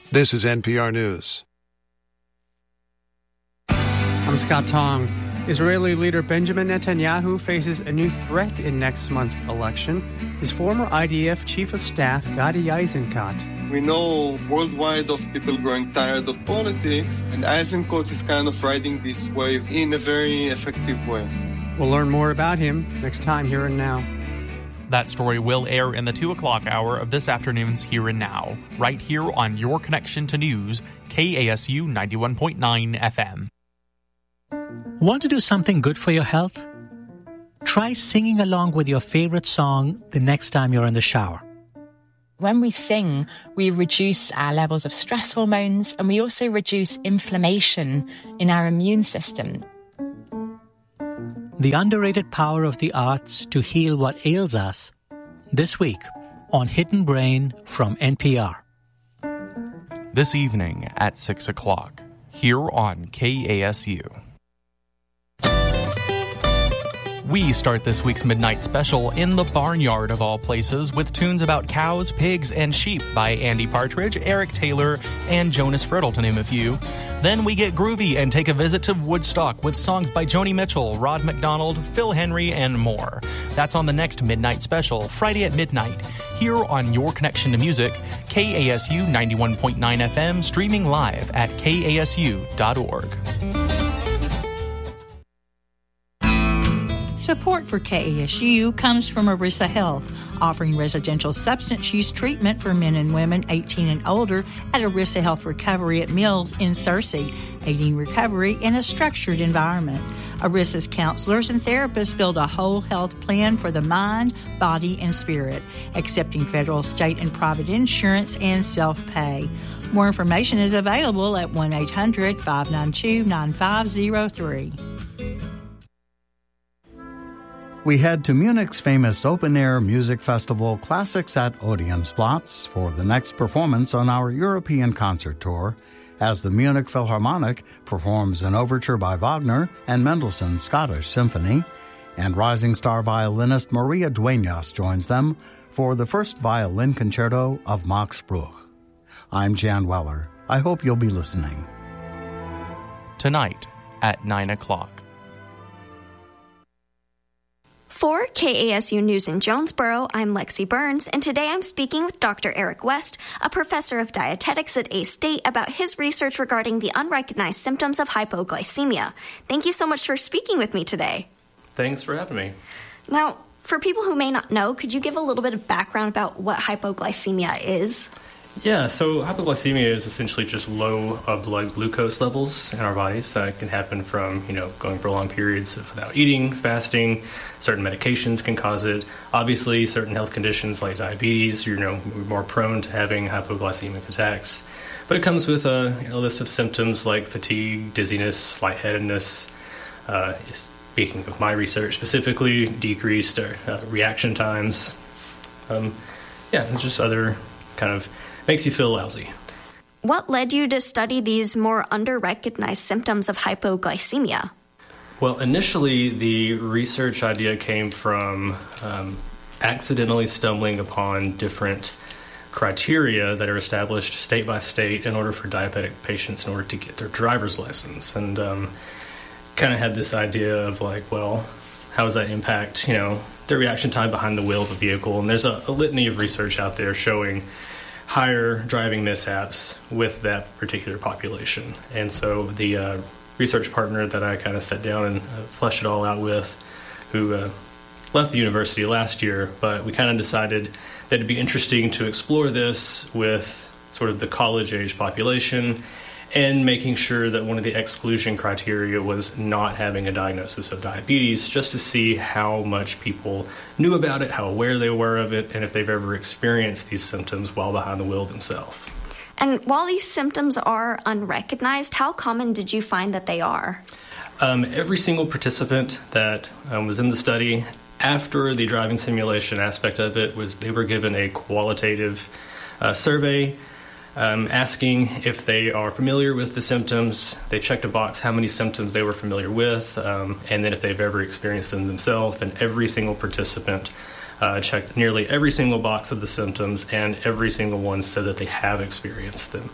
This is NPR News. I'm Scott Tong. Israeli leader Benjamin Netanyahu faces a new threat in next month's election. His former IDF chief of staff, Gadi Eisenkot. We know worldwide of people growing tired of politics, and Eisenkot is kind of riding this wave in a very effective way. We'll learn more about him next time Here and Now. That story will air in the 2 o'clock hour of this afternoon's Here and Now, right here on your connection to news, KASU 91.9 FM. Want to do something good for your health? Try singing along with your favorite song the next time you're in the shower. When we sing, we reduce our levels of stress hormones, and we also reduce inflammation in our immune system. The underrated power of the arts to heal what ails us, this week on Hidden Brain from NPR. This evening at 6 o'clock, here on KASU. We start this week's Midnight Special in the barnyard of all places with tunes about cows, pigs, and sheep by Andy Partridge, Eric Taylor, and Jonas Friddle, to name a few. Then we get groovy and take a visit to Woodstock with songs by Joni Mitchell, Rod McDonald, Phil Henry, and more. That's on the next Midnight Special, Friday at midnight, here on Your Connection to Music, KASU 91.9 FM, streaming live at kasu.org. Support for KASU comes from Arissa Health, offering residential substance use treatment for men and women 18 and older at Arissa Health Recovery at Mills in Searcy, aiding recovery in a structured environment. Arissa's counselors and therapists build a whole health plan for the mind, body, and spirit, accepting federal, state, and private insurance and self-pay. More information is available at 1-800-592-9503. We head to Munich's famous open-air music festival, Classics at Odeonsplatz, for the next performance on our European concert tour, as the Munich Philharmonic performs an overture by Wagner and Mendelssohn's Scottish Symphony, and rising star violinist Maria Dueñas joins them for the first violin concerto of Max Bruch. I'm Jan Weller. I hope you'll be listening. Tonight at 9 o'clock. For KASU News in Jonesboro, I'm Lexi Burns, and today I'm speaking with Dr. Eric West, a professor of dietetics at A-State, about his research regarding the unrecognized symptoms of hypoglycemia. Thank you so much for speaking with me today. Thanks for having me. Now, for people who may not know, could you give a little bit of background about what hypoglycemia is? Yeah, so hypoglycemia is essentially just low blood glucose levels in our bodies. That can happen from, going for long periods without eating, fasting. Certain medications can cause it. Obviously, certain health conditions like diabetes, you're more prone to having hypoglycemic attacks. But it comes with a list of symptoms like fatigue, dizziness, lightheadedness. Speaking of my research specifically, decreased reaction times. It's just other kind of makes you feel lousy. What led you to study these more under-recognized symptoms of hypoglycemia? Well, initially, the research idea came from accidentally stumbling upon different criteria that are established state by state in order for diabetic patients in order to get their driver's license. And kind of had this idea of how does that impact, the reaction time behind the wheel of a vehicle? And there's a litany of research out there showing higher driving mishaps with that particular population. And so the research partner that I kind of sat down and fleshed it all out with, who left the university last year, but we kind of decided that it'd be interesting to explore this with sort of the college-age population and making sure that one of the exclusion criteria was not having a diagnosis of diabetes, just to see how much people knew about it, how aware they were of it, and if they've ever experienced these symptoms while behind the wheel themselves. And while these symptoms are unrecognized, how common did you find that they are? Every single participant that was in the study, after the driving simulation aspect of it, they were given a qualitative survey asking if they are familiar with the symptoms. They checked a box how many symptoms they were familiar with, and then if they've ever experienced them themselves. And every single participant checked nearly every single box of the symptoms, and every single one said that they have experienced them.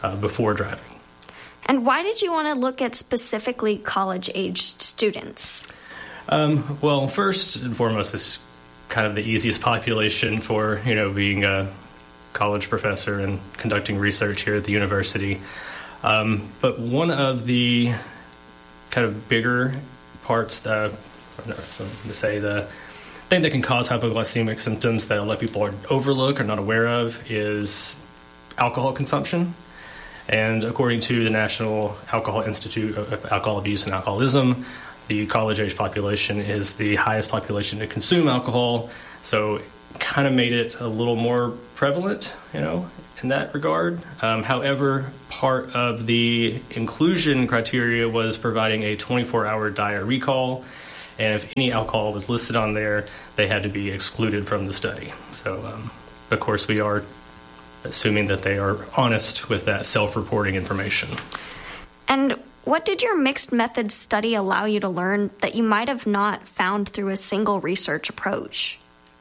before driving. And why did you want to look at specifically college-aged students? Well, first and foremost, it's kind of the easiest population for, being a college professor and conducting research here at the university. But one of the kind of bigger parts, the thing that can cause hypoglycemic symptoms that a lot of people overlook or not aware of is alcohol consumption. And according to the National Alcohol Institute of Alcohol Abuse and Alcoholism, the college-age population is the highest population to consume alcohol, so it kind of made it a little more prevalent, in that regard. However, part of the inclusion criteria was providing a 24-hour diet recall, and if any alcohol was listed on there, they had to be excluded from the study. So, of course, we are assuming that they are honest with that self-reporting information. And what did your mixed methods study allow you to learn that you might have not found through a single research approach?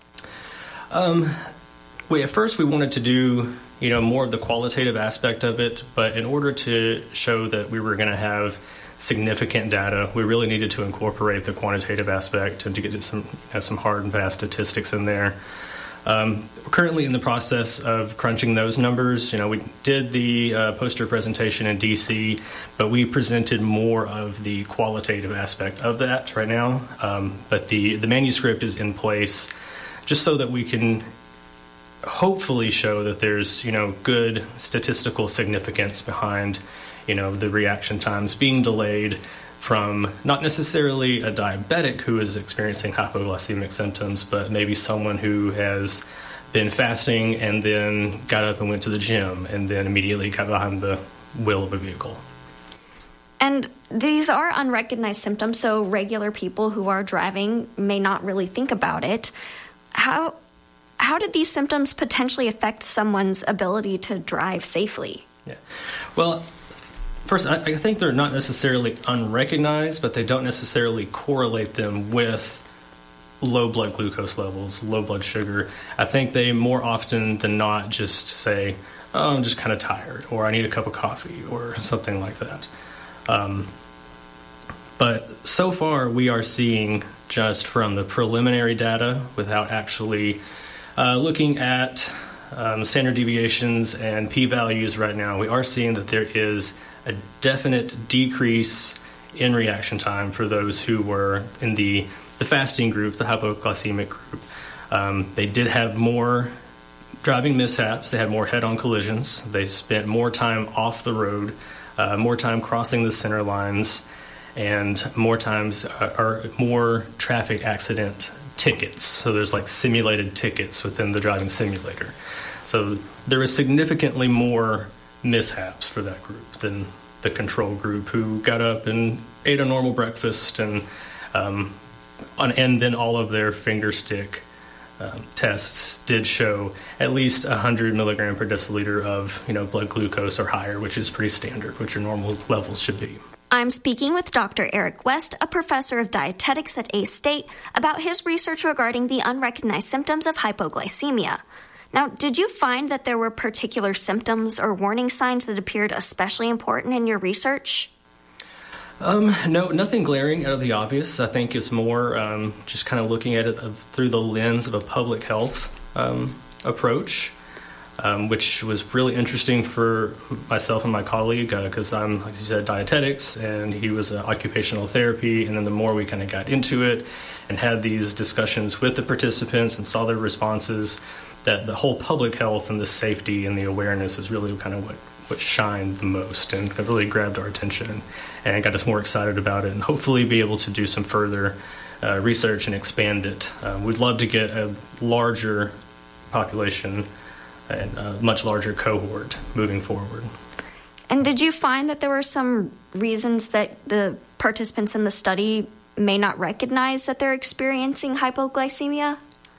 At first we wanted to do, more of the qualitative aspect of it, but in order to show that we were going to have significant data, we really needed to incorporate the quantitative aspect and to get some hard and fast statistics in there. We're currently in the process of crunching those numbers. We did the poster presentation in DC, but we presented more of the qualitative aspect of that right now. But the manuscript is in place just so that we can hopefully show that there's, good statistical significance behind, the reaction times being delayed from not necessarily a diabetic who is experiencing hypoglycemic symptoms, but maybe someone who has been fasting and then got up and went to the gym and then immediately got behind the wheel of a vehicle. And these are unrecognized symptoms, so regular people who are driving may not really think about it. How did these symptoms potentially affect someone's ability to drive safely? Yeah. Well, first, I think they're not necessarily unrecognized, but they don't necessarily correlate them with low blood glucose levels, low blood sugar. I think they more often than not just say, oh, I'm just kind of tired, or I need a cup of coffee, or something like that. But so far, we are seeing just from the preliminary data, without actually looking at standard deviations and p-values right now, we are seeing that there is a definite decrease in reaction time for those who were in the fasting group, the hypoglycemic group. They did have more driving mishaps. They had more head-on collisions. They spent more time off the road, more time crossing the center lines, and more times more traffic accident tickets. So there's like simulated tickets within the driving simulator. So there is significantly more mishaps for that group than the control group who got up and ate a normal breakfast and then all of their finger stick tests did show at least 100 milligram per deciliter of blood glucose or higher, which is pretty standard, which your normal levels should be. I'm speaking with Dr. Eric West, a professor of dietetics at A State, about his research regarding the unrecognized symptoms of hypoglycemia. Now, did you find that there were particular symptoms or warning signs that appeared especially important in your research? No, nothing glaring out of the obvious. I think it's more just kind of looking at it through the lens of a public health approach, which was really interesting for myself and my colleague because I'm, like you said, dietetics, and he was occupational therapy. And then the more we kind of got into it and had these discussions with the participants and saw their responses, that the whole public health and the safety and the awareness is really kind of what shined the most and really grabbed our attention and got us more excited about it, and hopefully be able to do some further research and expand it. We'd love to get a larger population and a much larger cohort moving forward. And did you find that there were some reasons that the participants in the study may not recognize that they're experiencing hypoglycemia?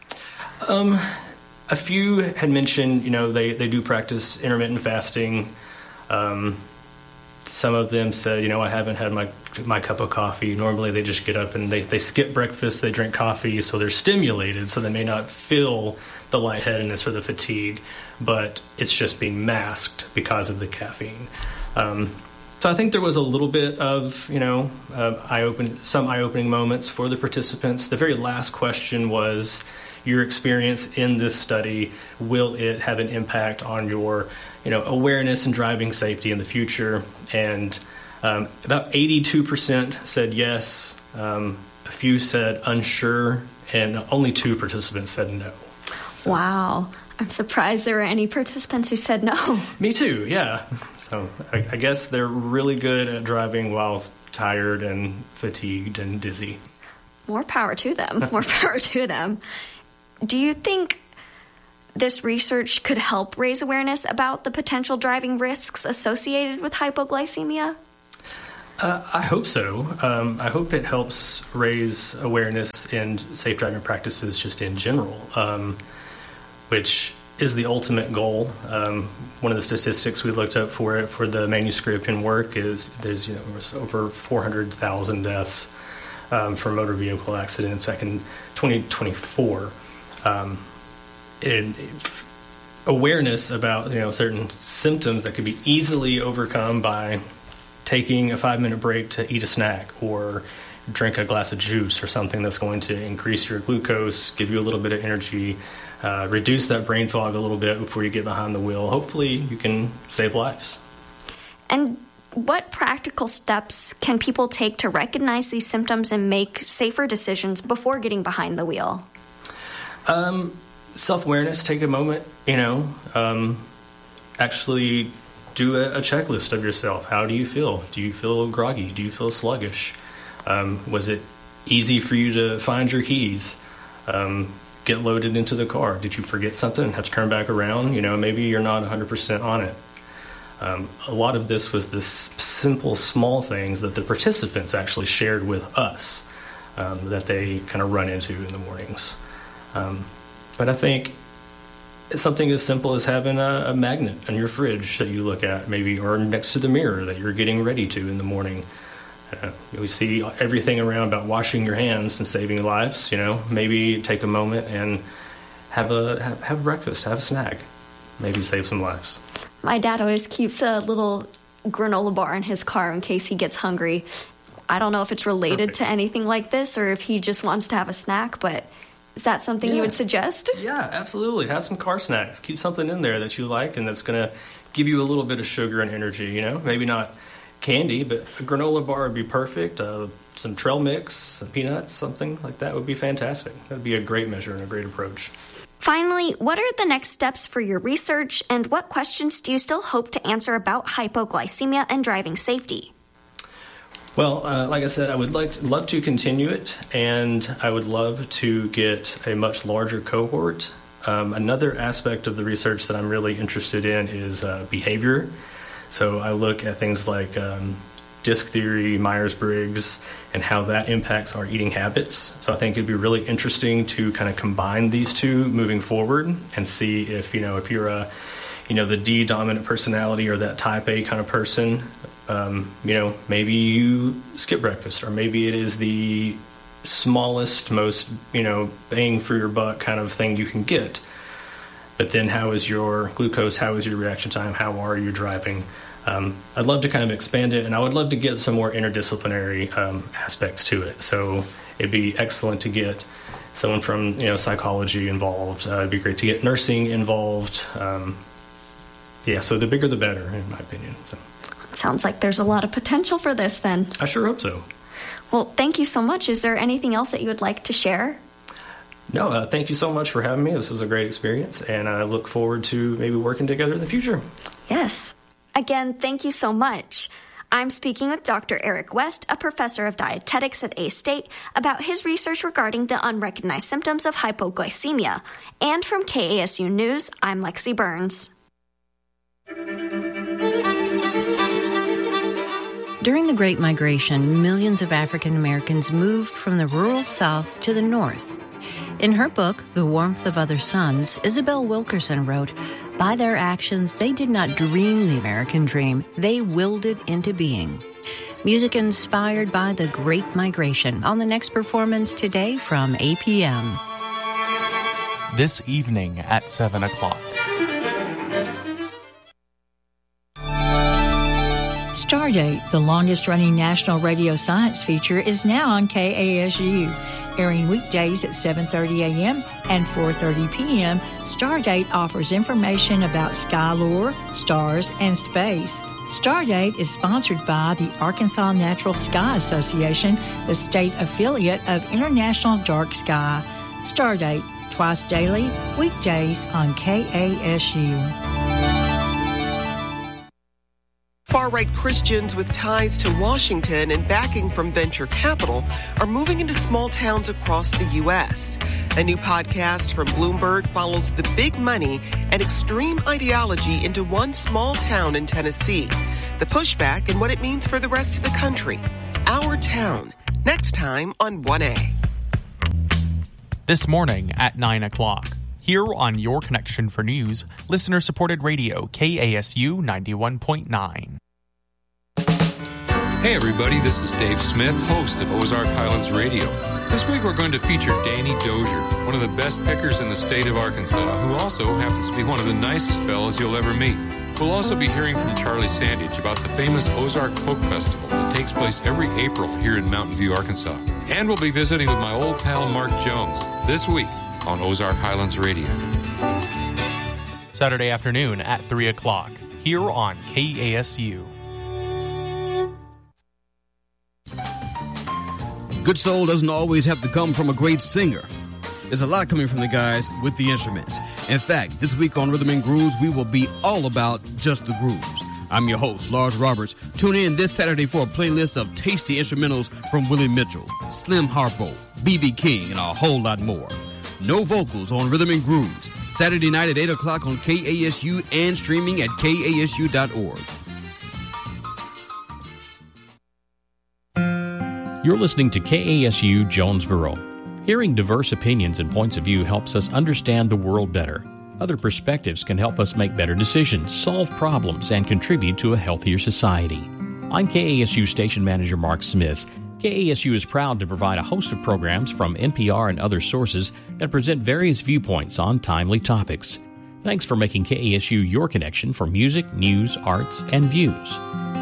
A few had mentioned, they do practice intermittent fasting. Some of them said, I haven't had my cup of coffee. Normally they just get up and they skip breakfast, they drink coffee, so they're stimulated, so they may not feel the lightheadedness or the fatigue, but it's just being masked because of the caffeine. So I think there was a little bit of, some eye-opening moments for the participants. The very last question was, your experience in this study, will it have an impact on your, awareness and driving safety in the future? And about 82% said yes. A few said unsure, and only 2 participants said no. So. Wow. I'm surprised there were any participants who said no. Me too, yeah. So I guess they're really good at driving while tired and fatigued and dizzy. More power to them. More power to them. Do you think this research could help raise awareness about the potential driving risks associated with hypoglycemia? I hope so. I hope it helps raise awareness in safe driving practices just in general, which is the ultimate goal. One of the statistics we looked up for the manuscript and work is there's over 400,000 deaths from motor vehicle accidents back in 2024. Awareness about certain symptoms that could be easily overcome by taking a 5-minute break to eat a snack or drink a glass of juice or something that's going to increase your glucose, give you a little bit of energy, reduce that brain fog a little bit before you get behind the wheel. Hopefully you can save lives. And what practical steps can people take to recognize these symptoms and make safer decisions before getting behind the wheel? Self-awareness, take a moment, actually do a checklist of yourself. How do you feel? Do you feel groggy? Do you feel sluggish? Was it easy for you to find your keys? Get loaded into the car? Did you forget something and have to turn back around? Maybe you're not 100% on it. A lot of this was this simple, small things that the participants actually shared with us that they kind of run into in the mornings. But I think something as simple as having a magnet on your fridge that you look at, maybe, or next to the mirror that you're getting ready to in the morning. We see everything around about washing your hands and saving lives. Maybe take a moment and have breakfast, have a snack, maybe save some lives. My dad always keeps a little granola bar in his car in case he gets hungry. I don't know if it's related to anything like this or if he just wants to have a snack, but is that something you would suggest? Yeah, absolutely. Have some car snacks. Keep something in there that you like and that's going to give you a little bit of sugar and energy, Maybe not candy, but a granola bar would be perfect. Some trail mix, some peanuts, something like that would be fantastic. That would be a great measure and a great approach. Finally, what are the next steps for your research and what questions do you still hope to answer about hypoglycemia and driving safety? Well, like I said, I would love to continue it, and I would love to get a much larger cohort. Another aspect of the research that I'm really interested in is behavior. So I look at things like disc theory, Myers-Briggs, and how that impacts our eating habits. So I think it'd be really interesting to kind of combine these two moving forward and see if you're the D dominant personality or that type A kind of person, maybe you skip breakfast, or maybe it is the smallest, most, bang for your buck kind of thing you can get. But then how is your glucose? How is your reaction time? How are you driving? I'd love to kind of expand it, and I would love to get some more interdisciplinary aspects to it. So it'd be excellent to get someone from psychology involved. It'd be great to get nursing involved. So the bigger the better, in my opinion. So. Sounds like there's a lot of potential for this then. I sure hope so. Well, thank you so much. Is there anything else that you would like to share? No, thank you so much for having me. This was a great experience, and I look forward to maybe working together in the future. Yes. Again, thank you so much. I'm speaking with Dr. Eric West, a professor of dietetics at A-State, about his research regarding the unrecognized symptoms of hypoglycemia. And from KASU News, I'm Lexi Burns. During the Great Migration, millions of African Americans moved from the rural South to the North. In her book, The Warmth of Other Suns, Isabel Wilkerson wrote, "By their actions, they did not dream the American dream. They willed it into being." Music inspired by the Great Migration on the next performance today from APM. this evening at 7 o'clock. Stardate, the longest-running national radio science feature, is now on KASU. Airing weekdays at 7:30 a.m. and 4:30 p.m., Stardate offers information about sky lore, stars, and space. Stardate is sponsored by the Arkansas Natural Sky Association, the state affiliate of International Dark Sky. Stardate, twice daily, weekdays on KASU. Far-right Christians with ties to Washington and backing from venture capital are moving into small towns across the U.S. A new podcast from Bloomberg follows the big money and extreme ideology into one small town in Tennessee, the pushback and what it means for the rest of the country. Our Town, next time on 1A. This morning at 9 o'clock. Here on Your Connection for News, listener-supported radio, KASU 91.9. Hey everybody, this is Dave Smith, host of Ozark Highlands Radio. This week we're going to feature Danny Dozier, one of the best pickers in the state of Arkansas, who also happens to be one of the nicest fellows you'll ever meet. We'll also be hearing from Charlie Sandage about the famous Ozark Folk Festival that takes place every April here in Mountain View, Arkansas. And we'll be visiting with my old pal Mark Jones this week on Ozark Highlands Radio. Saturday afternoon at 3 o'clock, here on KASU. Good soul doesn't always have to come from a great singer. There's a lot coming from the guys with the instruments. In fact, this week on Rhythm and Grooves, we will be all about just the grooves. I'm your host, Lars Roberts. Tune in this Saturday for a playlist of tasty instrumentals from Willie Mitchell, Slim Harpo, B.B. King, and a whole lot more. No vocals on Rhythm and Grooves. Saturday night at 8 o'clock on KASU and streaming at KASU.org. You're listening to KASU Jonesboro. Hearing diverse opinions and points of view helps us understand the world better. Other perspectives can help us make better decisions, solve problems, and contribute to a healthier society. I'm KASU Station Manager Mark Smith. KASU is proud to provide a host of programs from NPR and other sources that present various viewpoints on timely topics. Thanks for making KASU your connection for music, news, arts, and views.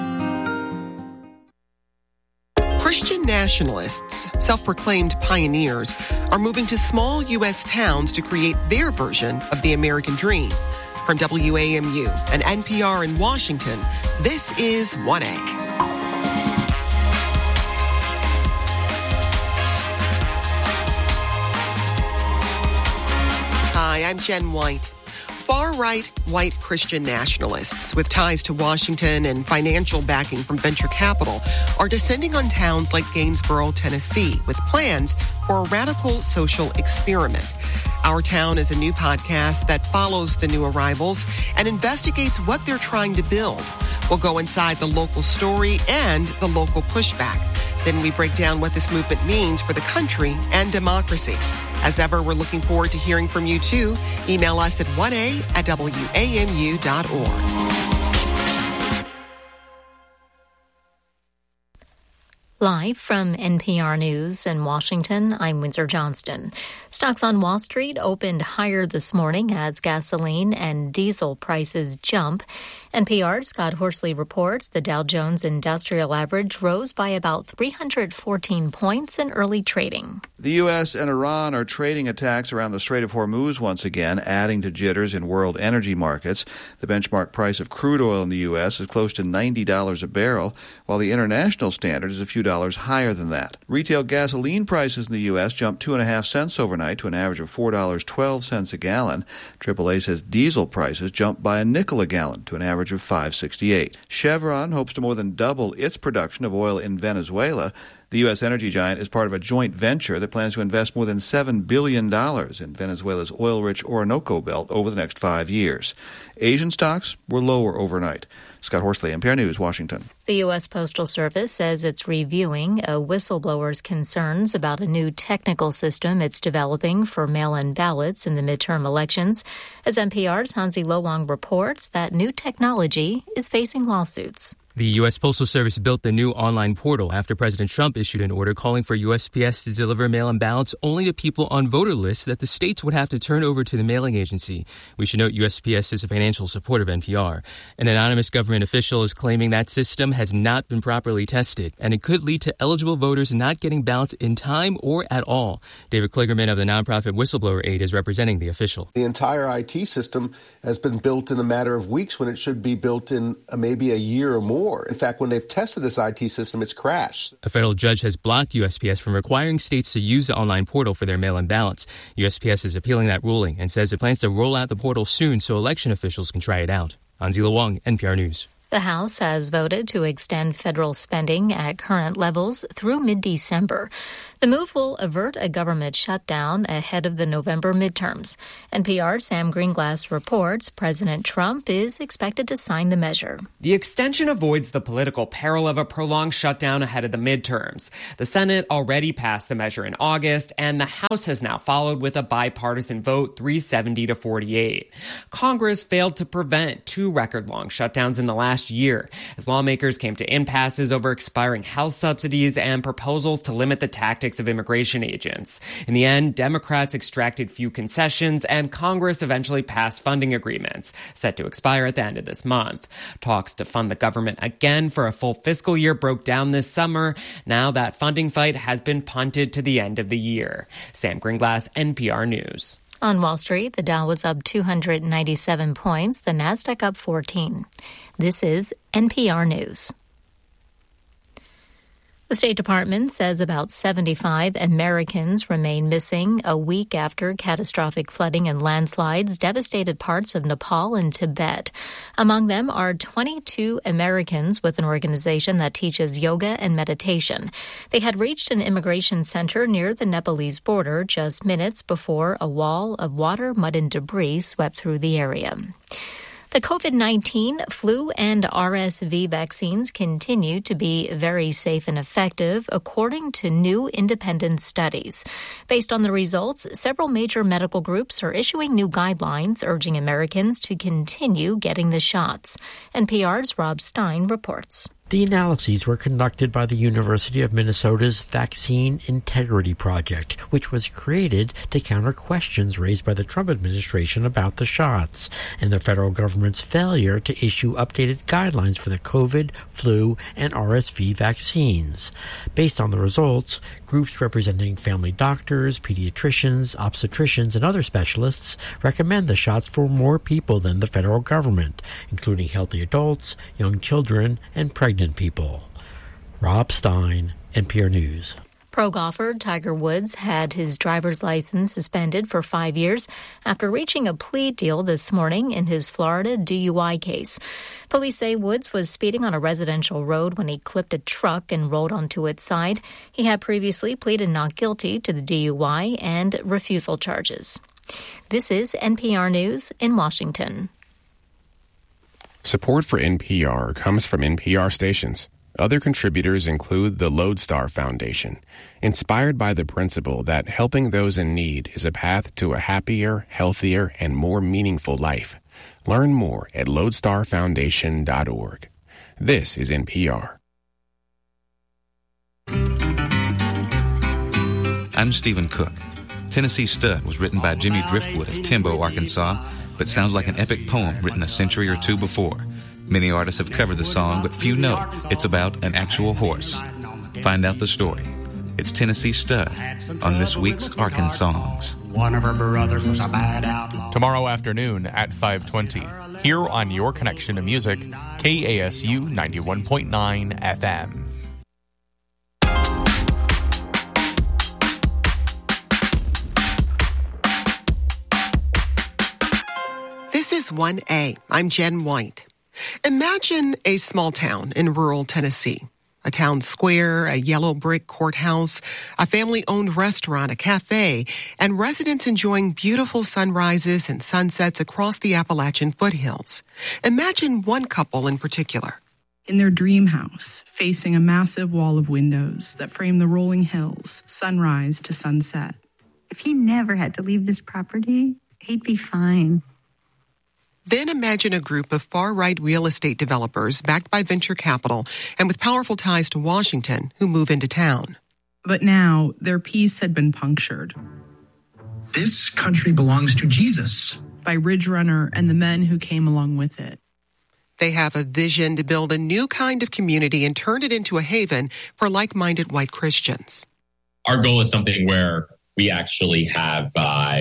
Christian nationalists, self-proclaimed pioneers, are moving to small U.S. towns to create their version of the American dream. From WAMU and NPR in Washington, this is 1A. Hi, I'm Jen White. Far-right white Christian nationalists with ties to Washington and financial backing from venture capital are descending on towns like Gainesboro, Tennessee, with plans for a radical social experiment. Our Town is a new podcast that follows the new arrivals and investigates what they're trying to build. We'll go inside the local story and the local pushback. Then we break down what this movement means for the country and democracy. As ever, we're looking forward to hearing from you, too. Email us at 1a@wamu.org. Live from NPR News in Washington, I'm Windsor Johnston. Stocks on Wall Street opened higher this morning as gasoline and diesel prices jump. NPR's Scott Horsley reports the Dow Jones Industrial Average rose by about 314 points in early trading. The U.S. and Iran are trading attacks around the Strait of Hormuz once again, adding to jitters in world energy markets. The benchmark price of crude oil in the U.S. is close to $90 a barrel, while the international standard is a few dollars higher than that. Retail gasoline prices in the U.S. jumped 2.5 cents overnight to an average of $4.12 a gallon. AAA says diesel prices jumped by a nickel a gallon to an average of $5.68. Chevron hopes to more than double its production of oil in Venezuela. The U.S. energy giant is part of a joint venture that plans to invest more than $7 billion in Venezuela's oil-rich Orinoco Belt over the next 5 years. Asian stocks were lower overnight. Scott Horsley, NPR News, Washington. The U.S. Postal Service says it's reviewing a whistleblower's concerns about a new technical system it's developing for mail-in ballots in the midterm elections. As NPR's Hansi Lowang reports, that new technology is facing lawsuits. The U.S. Postal Service built the new online portal after President Trump issued an order calling for USPS to deliver mail-in ballots only to people on voter lists that the states would have to turn over to the mailing agency. We should note USPS is a financial support of NPR. An anonymous government official is claiming that system has not been properly tested, and it could lead to eligible voters not getting ballots in time or at all. David Kligerman of the nonprofit Whistleblower Aid is representing the official. The entire IT system has been built in a matter of weeks when it should be built in maybe a year or more. In fact, when they've tested this IT system, it's crashed. A federal judge has blocked USPS from requiring states to use the online portal for their mail-in ballots. USPS is appealing that ruling and says it plans to roll out the portal soon so election officials can try it out. Anzila Wong, NPR News. The House has voted to extend federal spending at current levels through mid-December. The move will avert a government shutdown ahead of the November midterms. NPR's Sam Greenglass reports President Trump is expected to sign the measure. The extension avoids the political peril of a prolonged shutdown ahead of the midterms. The Senate already passed the measure in August, and the House has now followed with a bipartisan vote, 370 to 48. Congress failed to prevent two record-long shutdowns in the last year, as lawmakers came to impasses over expiring health subsidies and proposals to limit the tactics of immigration agents. In the end, Democrats extracted few concessions, and Congress eventually passed funding agreements, set to expire at the end of this month. Talks to fund the government again for a full fiscal year broke down this summer. Now that funding fight has been punted to the end of the year. Sam Greenglass, NPR News. On Wall Street, the Dow was up 297 points, the Nasdaq up 14. This is NPR News. The State Department says about 75 Americans remain missing a week after catastrophic flooding and landslides devastated parts of Nepal and Tibet. Among them are 22 Americans with an organization that teaches yoga and meditation. They had reached an immigration center near the Nepalese border just minutes before a wall of water, mud, and debris swept through the area. The COVID-19, flu, and RSV vaccines continue to be very safe and effective, according to new independent studies. Based on the results, several major medical groups are issuing new guidelines urging Americans to continue getting the shots. NPR's Rob Stein reports. The analyses were conducted by the University of Minnesota's Vaccine Integrity Project, which was created to counter questions raised by the Trump administration about the shots and the federal government's failure to issue updated guidelines for the COVID, flu, and RSV vaccines. Based on the results, groups representing family doctors, pediatricians, obstetricians, and other specialists recommend the shots for more people than the federal government, including healthy adults, young children, and pregnant people. Rob Stein, NPR News. Pro golfer Tiger Woods had his driver's license suspended for 5 years after reaching a plea deal this morning in his Florida DUI case. Police say Woods was speeding on a residential road when he clipped a truck and rolled onto its side. He had previously pleaded not guilty to the DUI and refusal charges. This is NPR News in Washington. Support for NPR comes from NPR stations. Other contributors include the Lodestar Foundation, inspired by the principle that helping those in need is a path to a happier, healthier, and more meaningful life. Learn more at lodestarfoundation.org. This is NPR. I'm Stephen Cook. Tennessee Stud was written by Jimmy Driftwood of Timbo, Arkansas, but sounds like an epic poem written a century or two before. Many artists have covered the song, but few know it's about an actual horse. Find out the story. It's Tennessee Stud on this week's Arkansongs. One of her brothers was a bad outlaw. Tomorrow afternoon at 5:20, here on Your Connection to Music, KASU 91.9 FM. This is 1A. I'm Jen White. Imagine a small town in rural Tennessee. A town square, a yellow brick courthouse, a family-owned restaurant, a cafe, and residents enjoying beautiful sunrises and sunsets across the Appalachian foothills. Imagine one couple in particular. In their dream house, facing a massive wall of windows that frame the rolling hills, sunrise to sunset. If he never had to leave this property, he'd be fine. Then imagine a group of far-right real estate developers backed by venture capital and with powerful ties to Washington who move into town. But now their peace had been punctured. This country belongs to Jesus. By Ridge Runner and the men who came along with it. They have a vision to build a new kind of community and turn it into a haven for like-minded white Christians. Our goal is something where we actually have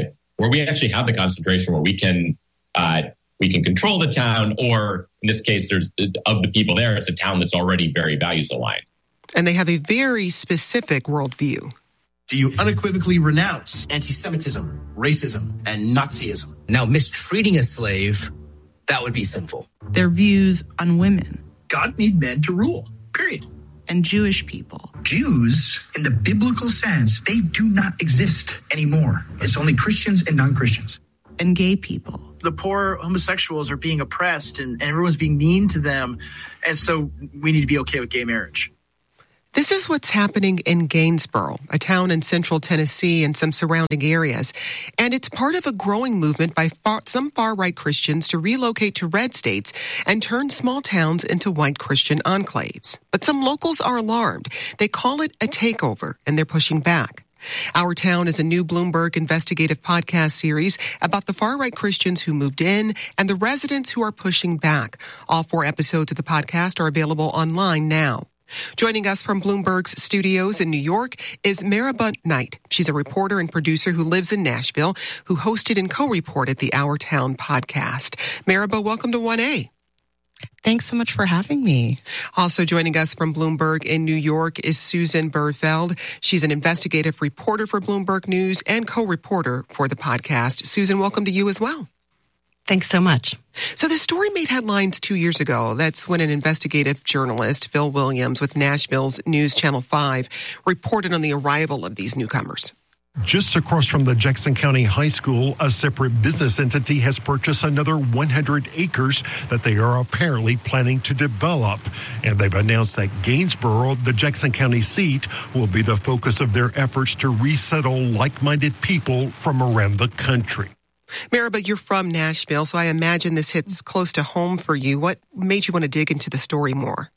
the concentration where we can control the town, or in this case, there's of the people there, it's a town that's already very values aligned. And they have a very specific worldview. Do you unequivocally renounce anti-Semitism, racism, and Nazism? Now, mistreating a slave, that would be sinful. Their views on women. God made men to rule, period. And Jewish people. Jews, in the biblical sense, they do not exist anymore. It's only Christians and non-Christians. And gay people. The poor homosexuals are being oppressed and everyone's being mean to them. And so we need to be okay with gay marriage. This is what's happening in Gainesboro, a town in central Tennessee and some surrounding areas. And it's part of a growing movement by some far-right Christians to relocate to red states and turn small towns into white Christian enclaves. But some locals are alarmed. They call it a takeover, and they're pushing back. Our Town is a new Bloomberg investigative podcast series about the far-right Christians who moved in and the residents who are pushing back. All 4 episodes of the podcast are available online now. Joining us from Bloomberg's studios in New York is Maribel Knight. She's a reporter and producer who lives in Nashville, who hosted and co-reported the Our Town podcast. Maribel, welcome to 1A. Thanks so much for having me. Also joining us from Bloomberg in New York is Susan Burfeld. She's an investigative reporter for Bloomberg News and co-reporter for the podcast. Susan, welcome to you as well. Thanks so much. So the story made headlines 2 years ago. That's when an investigative journalist, Phil Williams, with Nashville's News Channel 5, reported on the arrival of these newcomers. Just across from the Jackson County High School, a separate business entity has purchased another 100 acres that they are apparently planning to develop. And they've announced that Gainesboro, the Jackson County seat, will be the focus of their efforts to resettle like-minded people from around the country. Maribel, you're from Nashville, so I imagine this hits close to home for you. What made you want to dig into the story more?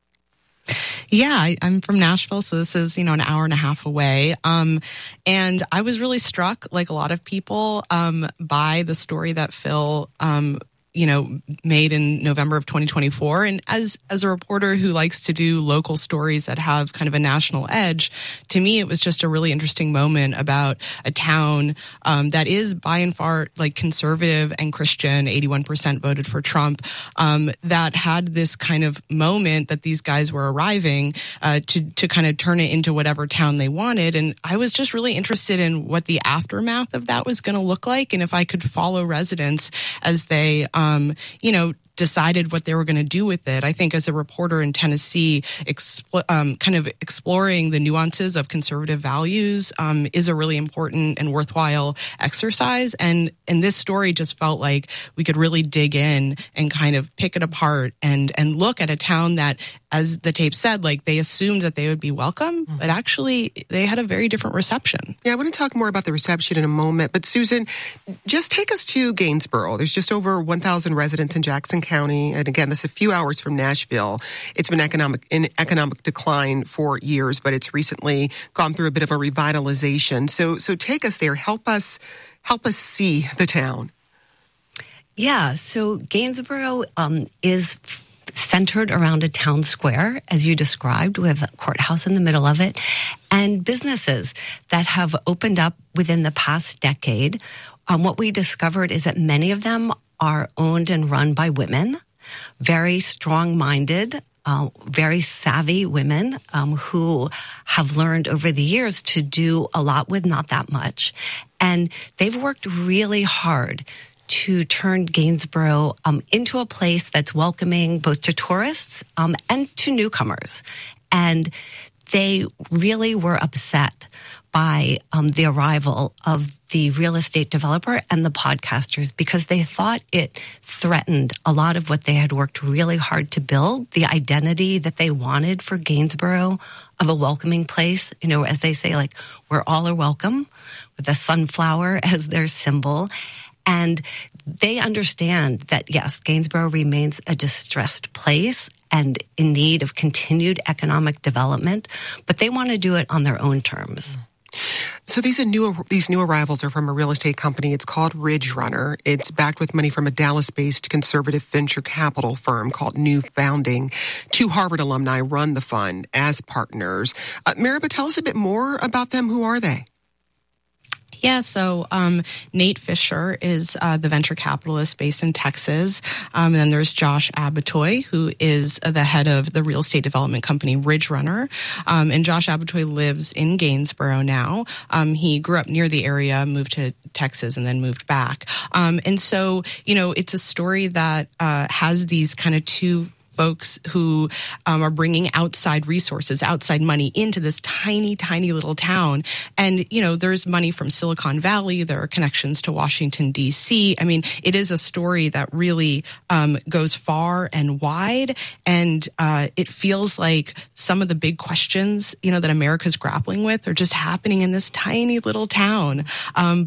Yeah, I'm from Nashville, so this is, an hour and a half away. And I was really struck, like a lot of people, by the story that Phil, made in November of 2024. And as a reporter who likes to do local stories that have kind of a national edge, to me, it was just a really interesting moment about a town that is by and far like conservative and Christian. 81% voted for Trump, that had this kind of moment that these guys were arriving to kind of turn it into whatever town they wanted. And I was just really interested in what the aftermath of that was going to look like, and if I could follow residents as they decided what they were going to do with it. I think as a reporter in Tennessee, kind of exploring the nuances of conservative values is a really important and worthwhile exercise. And this story just felt like we could really dig in and kind of pick it apart and look at a town that, as the tape said, like they assumed that they would be welcome, but actually they had a very different reception. Yeah, I want to talk more about the reception in a moment. But Susan, just take us to Gainesboro. There's just over 1,000 residents in Jackson County. And again, this is a few hours from Nashville. It's been in economic decline for years, but it's recently gone through a bit of a revitalization. So take us there. Help us see the town. Yeah, so Gainesboro is centered around a town square, as you described, with a courthouse in the middle of it, and businesses that have opened up within the past decade. What we discovered is that many of them are owned and run by women, very strong-minded, very savvy women who have learned over the years to do a lot with not that much. And they've worked really hard to turn Gainesboro into a place that's welcoming both to tourists and to newcomers. And they really were upset by the arrival of the real estate developer and the podcasters because they thought it threatened a lot of what they had worked really hard to build, the identity that they wanted for Gainesboro of a welcoming place. As they say, like, where all are welcome, with a sunflower as their symbol. And they understand that, yes, Gainsborough remains a distressed place and in need of continued economic development, but they want to do it on their own terms. So these new arrivals are from a real estate company. It's called Ridge Runner. It's backed with money from a Dallas-based conservative venture capital firm called New Founding. 2 Harvard alumni run the fund as partners. Maribel, tell us a bit more about them. Who are they? Yeah, so Nate Fisher is the venture capitalist based in Texas. And then there's Josh Abatoy, who is the head of the real estate development company Ridge Runner. And Josh Abatoy lives in Gainsborough now. He grew up near the area, moved to Texas, and then moved back. And so, it's a story that has these kind of two folks who are bringing outside resources, outside money into this tiny, tiny little town. And, there's money from Silicon Valley. There are connections to Washington, D.C. I mean, it is a story that really goes far and wide. And it feels like some of the big questions, that America's grappling with are just happening in this tiny little town.